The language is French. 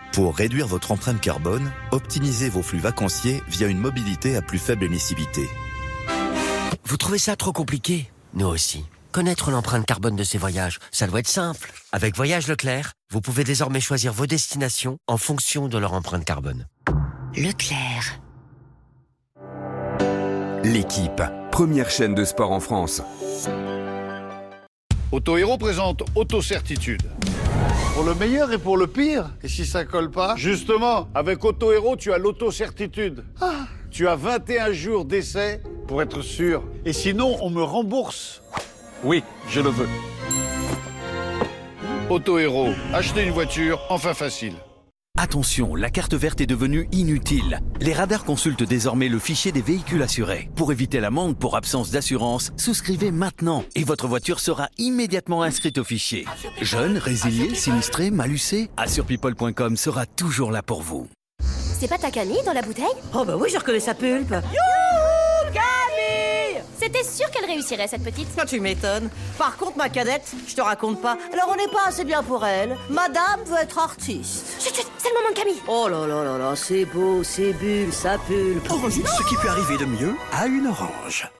Pour réduire votre empreinte carbone, optimisez vos flux vacanciers via une mobilité à plus faible émissivité. Vous trouvez ça trop compliqué? Nous aussi. Connaître l'empreinte carbone de ces voyages, ça doit être simple. Avec Voyage Leclerc, vous pouvez désormais choisir vos destinations en fonction de leur empreinte carbone. Leclerc. L'équipe, première chaîne de sport en France. Auto-Héros présente Auto-Certitude. Pour le meilleur et pour le pire. Et si ça colle pas? Justement, avec Auto-Héros, tu as l'auto-certitude. Tu as 21 jours d'essai pour être sûr. Et sinon, on me rembourse. Oui, je le veux. Auto-Héros, acheter une voiture, enfin facile. Attention, la carte verte est devenue inutile. Les radars consultent désormais le fichier des véhicules assurés. Pour éviter l'amende pour absence d'assurance, souscrivez maintenant et votre voiture sera immédiatement inscrite au fichier. Jeune, résilié, sinistré, malucé, assurepeople.com sera toujours là pour vous. C'est pas ta Camille dans la bouteille? Oh bah oui, je reconnais sa pulpe. Youhou, Camille! C'était sûr qu'elle réussirait, cette petite. Ah, tu m'étonnes. Par contre, ma cadette, je te raconte pas. Alors on n'est pas assez bien pour elle. Madame veut être artiste. Chut, chut, c'est le moment de Camille. Oh là là là là, c'est beau, c'est bulle, sa pulpe. Orange, ce qui peut arriver de mieux à une orange.